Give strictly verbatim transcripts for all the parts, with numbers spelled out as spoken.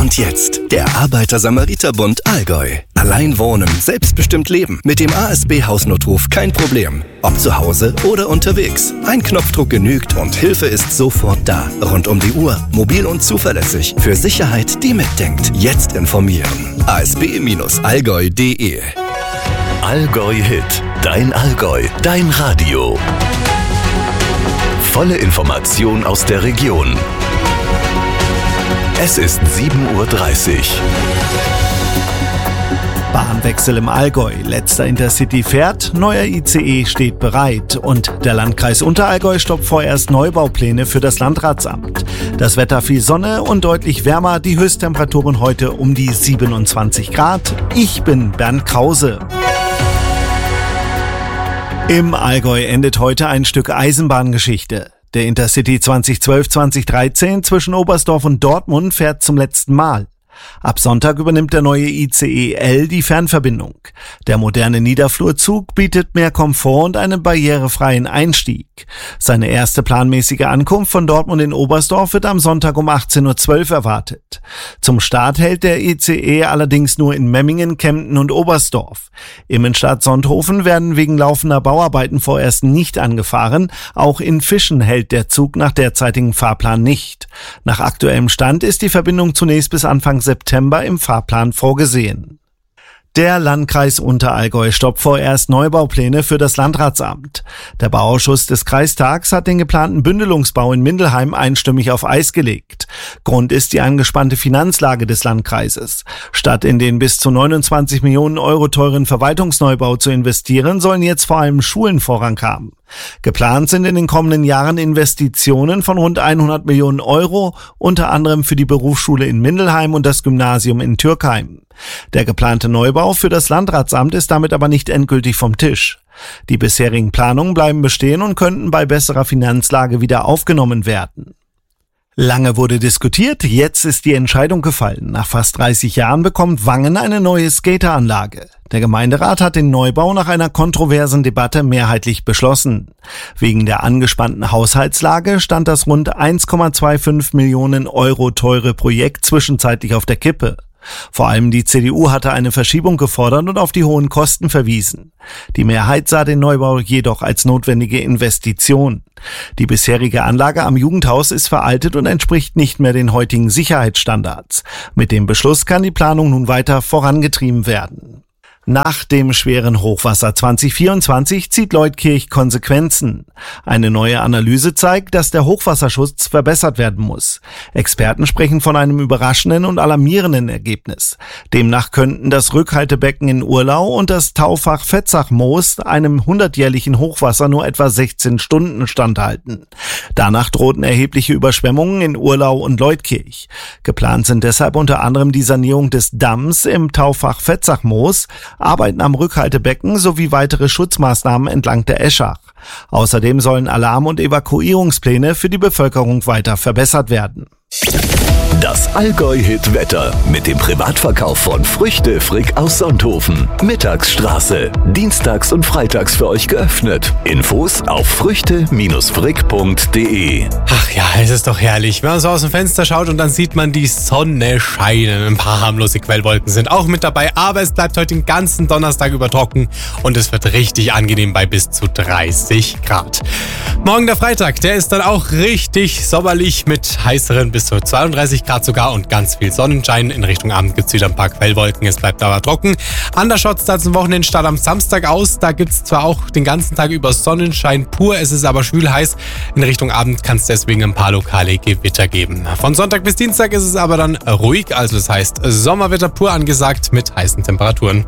Und jetzt der Arbeiter-Samariter-Bund Allgäu. Allein wohnen, selbstbestimmt leben. Mit dem A S B-Hausnotruf kein Problem. Ob zu Hause oder unterwegs. Ein Knopfdruck genügt und Hilfe ist sofort da. Rund um die Uhr, mobil und zuverlässig. Für Sicherheit, die mitdenkt. Jetzt informieren. a s b Bindestrich allgäu punkt d e Allgäu Hit. Dein Allgäu. Dein Radio. Volle Information aus der Region. Es ist sieben Uhr dreißig. Bahnwechsel im Allgäu. Letzter Intercity fährt, neuer I C E steht bereit. Und der Landkreis Unterallgäu stoppt vorerst Neubaupläne für das Landratsamt. Das Wetter viel Sonne und deutlich wärmer. Die Höchsttemperaturen heute um die siebenundzwanzig Grad. Ich bin Bernd Krause. Im Allgäu endet heute ein Stück Eisenbahngeschichte. Der Intercity zwanzig zwölf zweitausenddreizehn zwischen Oberstdorf und Dortmund fährt zum letzten Mal. Ab Sonntag übernimmt der neue I C E L die Fernverbindung. Der moderne Niederflurzug bietet mehr Komfort und einen barrierefreien Einstieg. Seine erste planmäßige Ankunft von Dortmund in Oberstdorf wird am Sonntag um achtzehn Uhr zwölf erwartet. Zum Start hält der I C E allerdings nur in Memmingen, Kempten und Oberstdorf. Immenstadt-Sonthofen werden wegen laufender Bauarbeiten vorerst nicht angefahren. Auch in Fischen hält der Zug nach derzeitigem Fahrplan nicht. Nach aktuellem Stand ist die Verbindung zunächst bis Anfang September im Fahrplan vorgesehen. Der Landkreis Unterallgäu stoppt vorerst Neubaupläne für das Landratsamt. Der Bauausschuss des Kreistags hat den geplanten Bündelungsbau in Mindelheim einstimmig auf Eis gelegt. Grund ist die angespannte Finanzlage des Landkreises. Statt in den bis zu neunundzwanzig Millionen Euro teuren Verwaltungsneubau zu investieren, sollen jetzt vor allem Schulen Vorrang haben. Geplant sind in den kommenden Jahren Investitionen von rund hundert Millionen Euro, unter anderem für die Berufsschule in Mindelheim und das Gymnasium in Türkheim. Der geplante Neubau für das Landratsamt ist damit aber nicht endgültig vom Tisch. Die bisherigen Planungen bleiben bestehen und könnten bei besserer Finanzlage wieder aufgenommen werden. Lange wurde diskutiert, jetzt ist die Entscheidung gefallen. Nach fast dreißig Jahren bekommt Wangen eine neue Skateranlage. Der Gemeinderat hat den Neubau nach einer kontroversen Debatte mehrheitlich beschlossen. Wegen der angespannten Haushaltslage stand das rund eins Komma fünfundzwanzig Millionen Euro teure Projekt zwischenzeitlich auf der Kippe. Vor allem die C D U hatte eine Verschiebung gefordert und auf die hohen Kosten verwiesen. Die Mehrheit sah den Neubau jedoch als notwendige Investition. Die bisherige Anlage am Jugendhaus ist veraltet und entspricht nicht mehr den heutigen Sicherheitsstandards. Mit dem Beschluss kann die Planung nun weiter vorangetrieben werden. Nach dem schweren Hochwasser zwanzig vierundzwanzig zieht Leutkirch Konsequenzen. Eine neue Analyse zeigt, dass der Hochwasserschutz verbessert werden muss. Experten sprechen von einem überraschenden und alarmierenden Ergebnis. Demnach könnten das Rückhaltebecken in Urlau und das Taufach Vetzach-Moos einem hundertjährlichen Hochwasser nur etwa sechzehn Stunden standhalten. Danach drohten erhebliche Überschwemmungen in Urlau und Leutkirch. Geplant sind deshalb unter anderem die Sanierung des Damms im Taufach Vetzach-Moos, Arbeiten am Rückhaltebecken sowie weitere Schutzmaßnahmen entlang der Eschach. Außerdem sollen Alarm- und Evakuierungspläne für die Bevölkerung weiter verbessert werden. Das Allgäu-Hit-Wetter mit dem Privatverkauf von Früchte Frick aus Sonthofen. Mittagsstraße. Dienstags und freitags für euch geöffnet. Infos auf früchte frick punkt d e. Ach ja, es ist doch herrlich, wenn man so aus dem Fenster schaut und dann sieht man die Sonne scheinen. Ein paar harmlose Quellwolken sind auch mit dabei, aber es bleibt heute den ganzen Donnerstag über trocken und es wird richtig angenehm bei bis zu dreißig Grad. Morgen der Freitag, der ist dann auch richtig sommerlich mit heißeren bis zu zweiunddreißig Grad sogar und ganz viel Sonnenschein. In Richtung Abend gibt es wieder ein paar Quellwolken, es bleibt aber trocken. Anders schaut es da zum Wochenendstart am Samstag aus. Da gibt es zwar auch den ganzen Tag über Sonnenschein pur, es ist aber schwül heiß. In Richtung Abend kann es deswegen ein paar lokale Gewitter geben. Von Sonntag bis Dienstag ist es aber dann ruhig, also das heißt Sommerwetter pur angesagt mit heißen Temperaturen.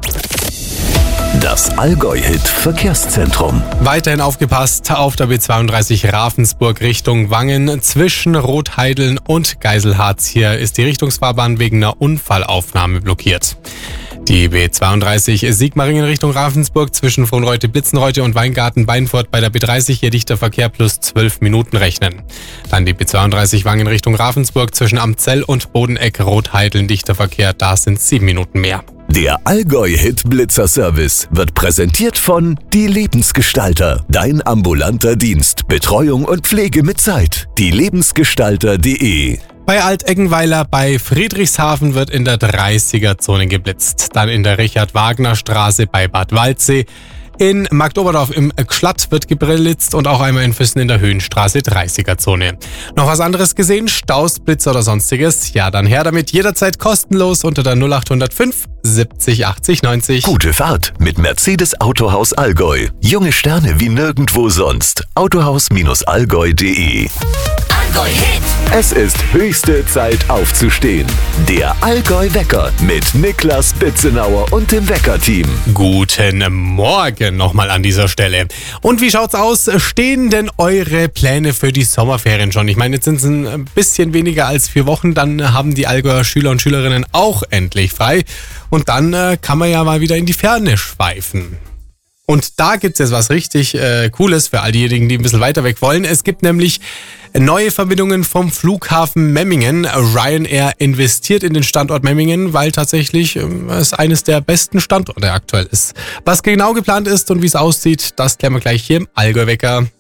Das Allgäu-Hit-Verkehrszentrum. Weiterhin aufgepasst auf der B zweiunddreißig Ravensburg Richtung Wangen. Zwischen Rotheideln und Geiselharz hier ist die Richtungsfahrbahn wegen einer Unfallaufnahme blockiert. Die B zweiunddreißig Sigmaringen Richtung Ravensburg zwischen Frohnreute, Blitzenreute und Weingarten-Weinfurt bei der B dreißig hier dichter Verkehr plus zwölf Minuten rechnen. Dann die B zweiunddreißig Wangen Richtung Ravensburg zwischen Amzell und Bodeneck Rotheideln dichter Verkehr, da sind sieben Minuten mehr. Der Allgäu-Hit-Blitzer-Service wird präsentiert von Die Lebensgestalter. Dein ambulanter Dienst, Betreuung und Pflege mit Zeit. die lebensgestalter punkt de Bei Alt-Eggenweiler bei Friedrichshafen wird in der dreißiger-Zone geblitzt. Dann in der Richard-Wagner-Straße bei Bad Waldsee. In Marktoberdorf im Gschlatt wird geblitzt und auch einmal in Füssen in der Höhenstraße dreißiger-Zone. Noch was anderes gesehen? Staus, Blitzer oder sonstiges? Ja, dann her damit, jederzeit kostenlos unter der null acht null fünf siebzig achtzig neunzig. Gute Fahrt mit Mercedes Autohaus Allgäu. Junge Sterne wie nirgendwo sonst. autohaus Allgäu punkt de. Allgäu Hit. Es ist höchste Zeit aufzustehen. Der Allgäu Wecker mit Niklas Bitzenauer und dem Wecker-Team. Guten Morgen nochmal an dieser Stelle. Und wie schaut's aus? Stehen denn eure Pläne für die Sommerferien schon? Ich meine, jetzt sind es ein bisschen weniger als vier Wochen, dann haben die Allgäuer Schüler und Schülerinnen auch endlich frei. Und dann äh, kann man ja mal wieder in die Ferne schweifen. Und da gibt's jetzt was richtig äh, Cooles für all diejenigen, die ein bisschen weiter weg wollen. Es gibt nämlich neue Verbindungen vom Flughafen Memmingen. Ryanair investiert in den Standort Memmingen, weil tatsächlich äh, es eines der besten Standorte aktuell ist. Was genau geplant ist und wie es aussieht, das klären wir gleich hier im Allgäu Wecker.